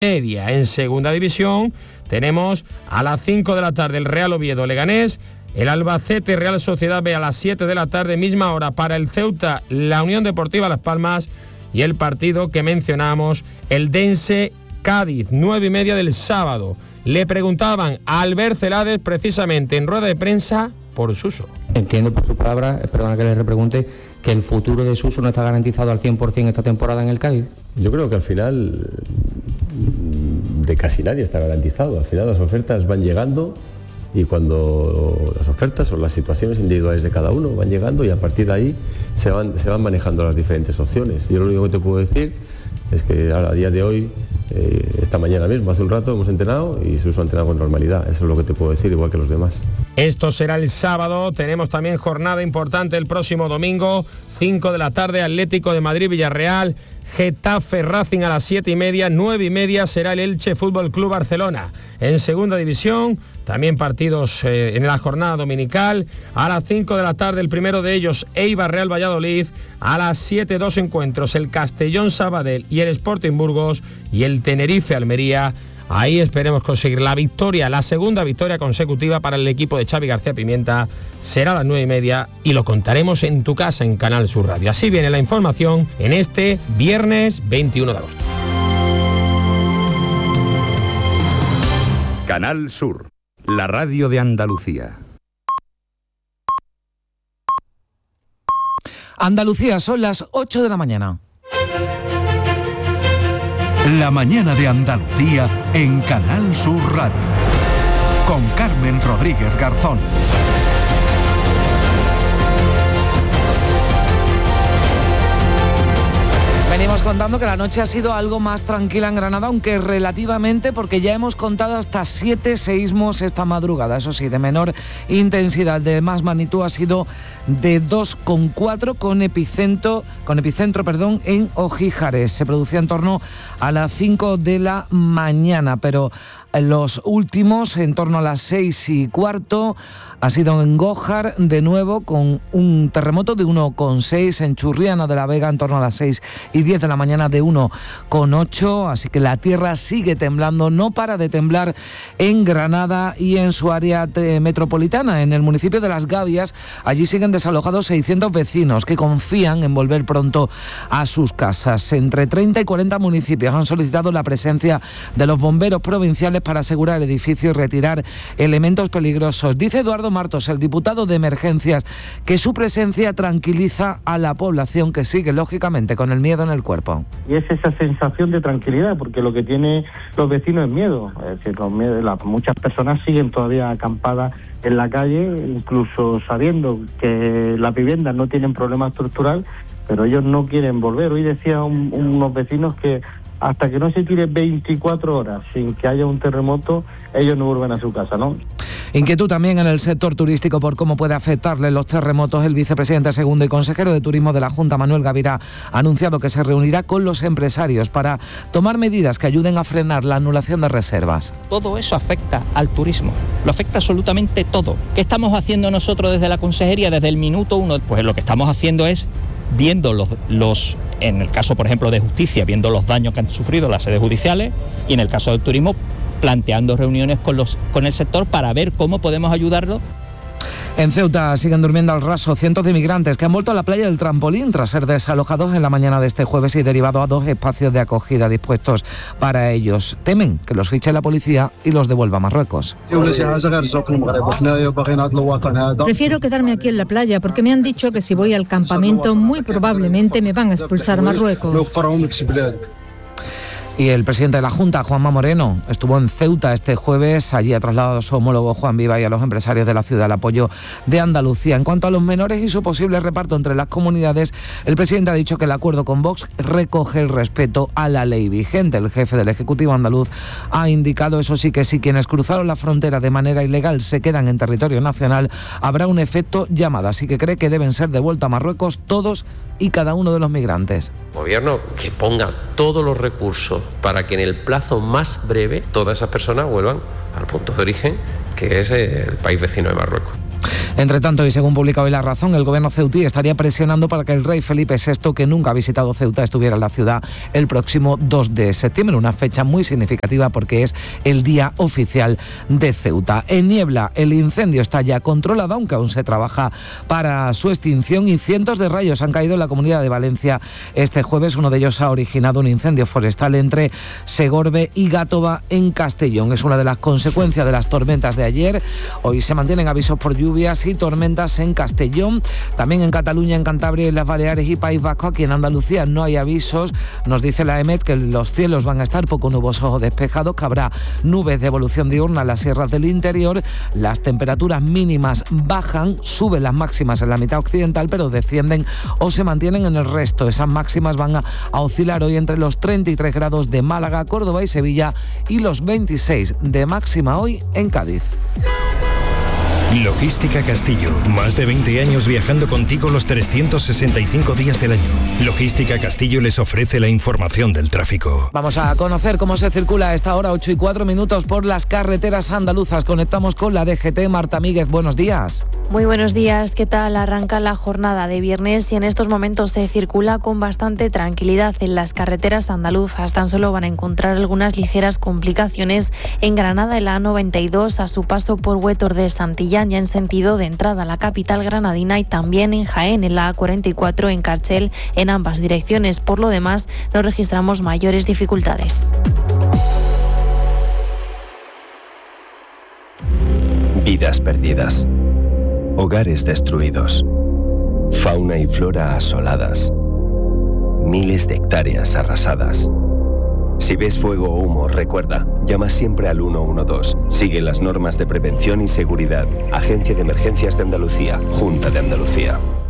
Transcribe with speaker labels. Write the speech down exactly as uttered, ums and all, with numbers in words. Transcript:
Speaker 1: media. En segunda división tenemos a las cinco de la tarde el Real Oviedo Leganés, el Albacete Real Sociedad B a las siete de la tarde, misma hora para el Ceuta, la Unión Deportiva Las Palmas, y el partido que mencionamos, el Dense Cádiz, nueve y media del sábado. Le preguntaban a Albert Celades precisamente en rueda de prensa por Suso.
Speaker 2: Entiendo por sus palabras, perdona que le repregunte, que el futuro de Suso no está garantizado al cien por ciento esta temporada en el Cádiz.
Speaker 3: Yo creo que al final de casi nadie está garantizado. Al final las ofertas van llegando y cuando las ofertas o las situaciones individuales de cada uno van llegando y a partir de ahí se van, se van manejando las diferentes opciones. Yo lo único que te puedo decir es que a día de hoy, eh, esta mañana mismo, hace un rato hemos entrenado y Suso ha entrenado con normalidad. Eso es lo que te puedo decir, igual que los demás.
Speaker 1: Esto será el sábado. Tenemos también jornada importante el próximo domingo, cinco de la tarde, Atlético de Madrid Villarreal, Getafe Racing a las siete y media, nueve y media será el Elche Fútbol Club Barcelona. En segunda división, también partidos eh, en la jornada dominical. A las cinco de la tarde, el primero de ellos, Eibar Real Valladolid. A las siete, dos encuentros, el Castellón Sabadell y el Sporting Burgos, y el Tenerife Almería. Ahí esperemos conseguir la victoria, la segunda victoria consecutiva para el equipo de Xavi García Pimienta. Será a las nueve y media y lo contaremos en tu casa en Canal Sur Radio. Así viene la información en este viernes veintiuno de agosto.
Speaker 4: Canal Sur, la radio de Andalucía.
Speaker 5: Andalucía, son las ocho de la mañana.
Speaker 6: La mañana de Andalucía en Canal Sur Radio. Con Carmen Rodríguez Garzón.
Speaker 5: Venimos contando que la noche ha sido algo más tranquila en Granada, aunque relativamente, porque ya hemos contado hasta siete seísmos esta madrugada. Eso sí, de menor intensidad, de más magnitud ha sido de dos coma cuatro con epicentro, con epicentro perdón, en Ojíjares. Se producía en torno a las cinco de la mañana, pero los últimos, en torno a las seis y cuarto, ha sido en Gójar, de nuevo, con un terremoto de uno coma seis, en Churriana de la Vega, en torno a las seis y diez de la mañana, de uno coma ocho, así que la tierra sigue temblando, no para de temblar en Granada y en su área metropolitana, en el municipio de Las Gavias. Allí siguen desalojados seiscientos vecinos que confían en volver pronto a sus casas. Entre treinta y cuarenta municipios han solicitado la presencia de los bomberos provinciales para asegurar edificios y retirar elementos peligrosos. Dice Eduardo Martos, el diputado de Emergencias, que su presencia tranquiliza a la población, que sigue lógicamente con el miedo en el cuerpo.
Speaker 7: Y es esa sensación de tranquilidad, porque lo que tienen los vecinos es miedo. Es decir, los miedos, las, muchas personas siguen todavía acampadas en la calle, incluso sabiendo que las viviendas no tienen problema estructural, pero ellos no quieren volver. Hoy decía un, unos vecinos que hasta que no se tire veinticuatro horas sin que haya un terremoto, ellos no vuelven a su casa, ¿no?
Speaker 5: Inquietud también en el sector turístico por cómo puede afectarle los terremotos. El vicepresidente segundo y consejero de Turismo de la Junta, Manuel Gavirá, ha anunciado que se reunirá con los empresarios para tomar medidas que ayuden a frenar la anulación de reservas.
Speaker 8: Todo eso afecta al turismo, lo afecta absolutamente todo. ¿Qué estamos haciendo nosotros desde la consejería desde el minuto uno? Pues lo que estamos haciendo es viendo los, los, en el caso, por ejemplo, de justicia, viendo los daños que han sufrido las sedes judiciales, y en el caso del turismo, planteando reuniones con, los, con el sector para ver cómo podemos ayudarlo.
Speaker 5: En Ceuta siguen durmiendo al raso cientos de inmigrantes que han vuelto a la playa del Trampolín tras ser desalojados en la mañana de este jueves y derivados a dos espacios de acogida dispuestos para ellos. Temen que los fiche la policía y los devuelva a Marruecos.
Speaker 9: Prefiero quedarme aquí en la playa porque me han dicho que si voy al campamento muy probablemente me van a expulsar a Marruecos.
Speaker 5: Y el presidente de la Junta, Juanma Moreno, estuvo en Ceuta este jueves. Allí ha trasladado a su homólogo Juan Viva y a los empresarios de la ciudad el apoyo de Andalucía. En cuanto a los menores y su posible reparto entre las comunidades, el presidente ha dicho que el acuerdo con Vox recoge el respeto a la ley vigente. El jefe del Ejecutivo andaluz ha indicado, eso sí, que si quienes cruzaron la frontera de manera ilegal se quedan en territorio nacional, habrá un efecto llamada. Así que cree que deben ser devueltos a Marruecos todos y cada uno de los migrantes.
Speaker 10: Gobierno que ponga todos los recursos para que en el plazo más breve todas esas personas vuelvan al punto de origen, que es el país vecino de Marruecos.
Speaker 5: Entre tanto, y según publica hoy La Razón, el gobierno ceutí estaría presionando para que el rey Felipe sexto, que nunca ha visitado Ceuta, estuviera en la ciudad el próximo dos de septiembre, una fecha muy significativa porque es el día oficial de Ceuta. En Niebla, el incendio está ya controlado, aunque aún se trabaja para su extinción, y cientos de rayos han caído en la Comunidad de Valencia este jueves. Uno de ellos ha originado un incendio forestal entre Segorbe y Gátova, en Castellón. Es una de las consecuencias de las tormentas de ayer. Hoy se mantienen avisos por lluvias y tormentas en Castellón, también en Cataluña, en Cantabria, en las Baleares y País Vasco. Aquí en Andalucía no hay avisos. Nos dice la EMET que los cielos van a estar poco nubosos o despejados, que habrá nubes de evolución diurna en las sierras del interior. Las temperaturas mínimas bajan, suben las máximas en la mitad occidental, pero descienden o se mantienen en el resto. Esas máximas van a, a oscilar hoy entre los treinta y tres grados de Málaga, Córdoba y Sevilla y los veintiséis de máxima hoy en Cádiz.
Speaker 11: Logística Castillo, más de veinte años viajando contigo los trescientos sesenta y cinco días del año. Logística Castillo les ofrece la información del tráfico.
Speaker 5: Vamos a conocer cómo se circula a esta hora, ocho y cuatro minutos, por las carreteras andaluzas. Conectamos con la D G T. Marta Míguez, buenos días.
Speaker 12: Muy buenos días, ¿qué tal? Arranca la jornada de viernes y en estos momentos se circula con bastante tranquilidad en las carreteras andaluzas. Tan solo van a encontrar algunas ligeras complicaciones en Granada, en la A noventa y dos, a su paso por Huétor de Santillán, ya en sentido de entrada a la capital granadina, y también en Jaén, en la A cuarenta y cuatro, en Carchel, en ambas direcciones. Por lo demás, no registramos mayores dificultades.
Speaker 13: Vidas perdidas. Hogares destruidos. Fauna y flora asoladas. Miles de hectáreas arrasadas. Si ves fuego o humo, recuerda, llama siempre al uno uno dos. Sigue las normas de prevención y seguridad. Agencia de Emergencias de Andalucía, Junta de Andalucía.